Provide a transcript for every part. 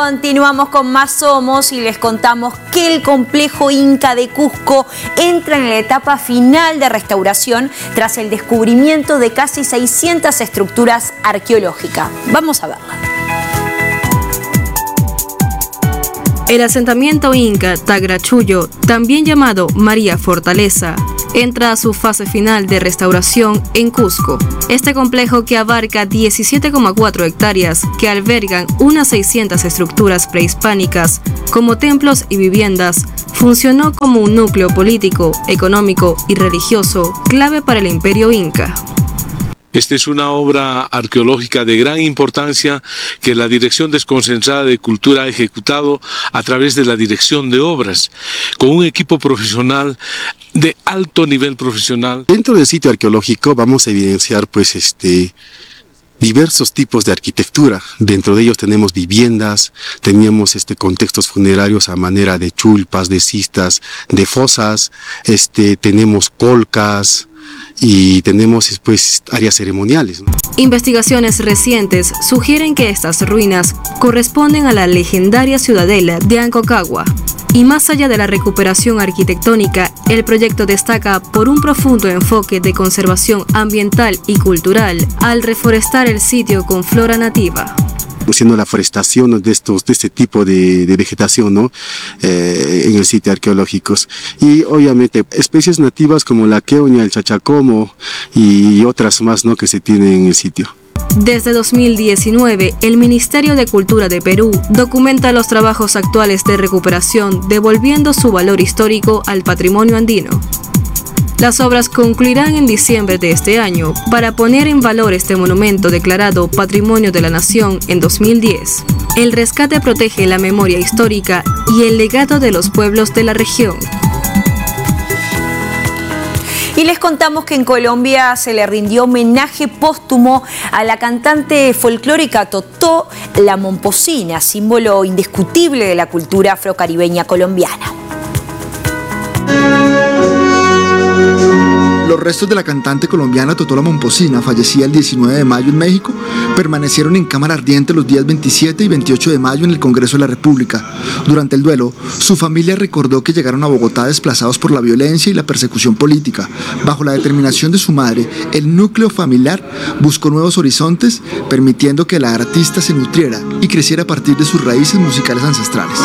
Continuamos con más Somos y les contamos que el complejo Inca de Cusco entra en la etapa final de restauración tras el descubrimiento de casi 600 estructuras arqueológicas. Vamos a verla. El asentamiento Inca Tagrachuyo, también llamado María Fortaleza, entra a su fase final de restauración en Cusco. Este complejo, que abarca 17,4 hectáreas, que albergan unas 600 estructuras prehispánicas, como templos y viviendas, funcionó como un núcleo político, económico y religioso clave para el Imperio Inca. Esta es una obra arqueológica de gran importancia que la Dirección Desconcentrada de Cultura ha ejecutado a través de la Dirección de Obras, con un equipo profesional de alto nivel profesional. Dentro del sitio arqueológico vamos a evidenciar diversos tipos de arquitectura. Dentro de ellos tenemos viviendas, teníamos contextos funerarios a manera de chulpas, de cistas, de fosas, tenemos colcas, y tenemos áreas ceremoniales, ¿no? Investigaciones recientes sugieren que estas ruinas corresponden a la legendaria ciudadela de Aconcagua. Y más allá de la recuperación arquitectónica, el proyecto destaca por un profundo enfoque de conservación ambiental y cultural al reforestar el sitio con flora nativa. Haciendo la forestación de este tipo de vegetación, ¿no? En el sitio arqueológicos, y obviamente especies nativas como la queoña, el chachacomo y otras más, ¿no?, que se tienen en el sitio. Desde 2019, el Ministerio de Cultura de Perú documenta los trabajos actuales de recuperación, devolviendo su valor histórico al patrimonio andino. Las obras concluirán en diciembre de este año para poner en valor este monumento declarado Patrimonio de la Nación en 2010. El rescate protege la memoria histórica y el legado de los pueblos de la región. Y les contamos que en Colombia se le rindió homenaje póstumo a la cantante folclórica Totó la Momposina, símbolo indiscutible de la cultura afrocaribeña colombiana. Los restos de la cantante colombiana Totó la Momposina, fallecida el 19 de mayo en México, permanecieron en cámara ardiente los días 27 y 28 de mayo en el Congreso de la República. Durante el duelo, su familia recordó que llegaron a Bogotá desplazados por la violencia y la persecución política. Bajo la determinación de su madre, el núcleo familiar buscó nuevos horizontes, permitiendo que la artista se nutriera y creciera a partir de sus raíces musicales ancestrales.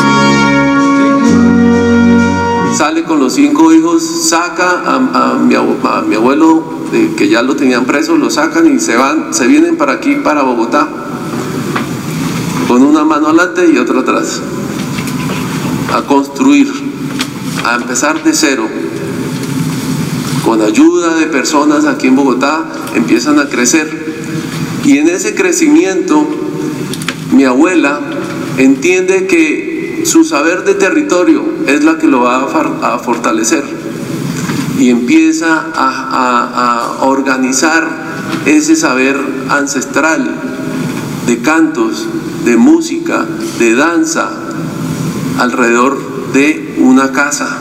Sale con los 5 hijos, saca a mi abuelo, que ya lo tenían preso, lo sacan y se vienen para aquí, para Bogotá, con una mano adelante y otra atrás, a construir, a empezar de cero. Con ayuda de personas aquí en Bogotá empiezan a crecer, y en ese crecimiento mi abuela entiende que su saber de territorio es la que lo va a fortalecer, y empieza a organizar ese saber ancestral de cantos, de música, de danza alrededor de una casa.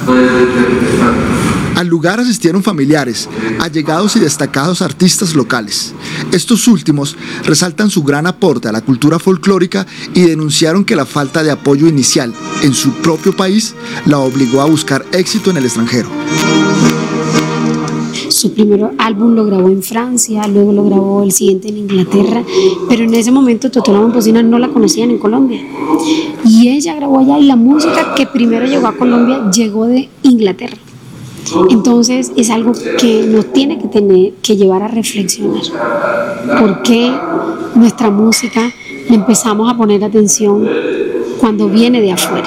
Al lugar asistieron familiares, allegados y destacados artistas locales. Estos últimos resaltan su gran aporte a la cultura folclórica y denunciaron que la falta de apoyo inicial en su propio país la obligó a buscar éxito en el extranjero. Su primer álbum lo grabó en Francia, luego lo grabó el siguiente en Inglaterra, pero en ese momento Totó la Momposina no la conocían en Colombia. Y ella grabó allá, y la música que primero llegó a Colombia llegó de Inglaterra. Entonces es algo que nos tiene que llevar a reflexionar. ¿Por qué nuestra música le empezamos a poner atención cuando viene de afuera?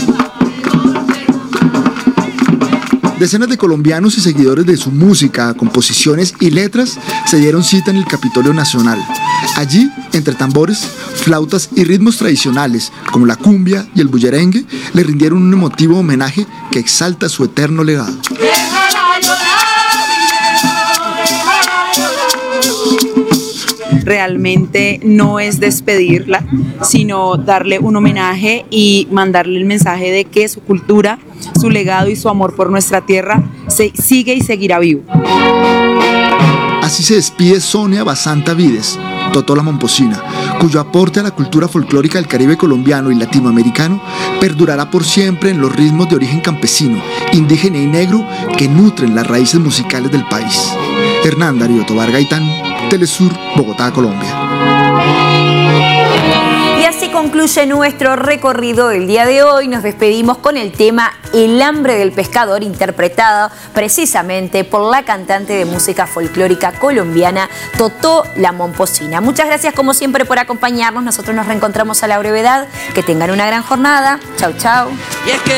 Decenas de colombianos y seguidores de su música, composiciones y letras se dieron cita en el Capitolio Nacional. Allí, entre tambores, flautas y ritmos tradicionales como la cumbia y el bullerengue, le rindieron un emotivo homenaje que exalta su eterno legado. Realmente no es despedirla, sino darle un homenaje y mandarle el mensaje de que su cultura, su legado y su amor por nuestra tierra sigue y seguirá vivo. Así se despide Sonia Basanta Vides, Totó la Momposina, cuyo aporte a la cultura folclórica del Caribe colombiano y latinoamericano perdurará por siempre en los ritmos de origen campesino, indígena y negro que nutren las raíces musicales del país. Hernán Darío Tobar Gaitán, Telesur, Bogotá, Colombia. Y así concluye nuestro recorrido del día de hoy. Nos despedimos con el tema El hambre del pescador, interpretado precisamente por la cantante de música folclórica colombiana Totó la Momposina. Muchas gracias como siempre por acompañarnos. Nosotros nos reencontramos a la brevedad. Que tengan una gran jornada. Chau, chau.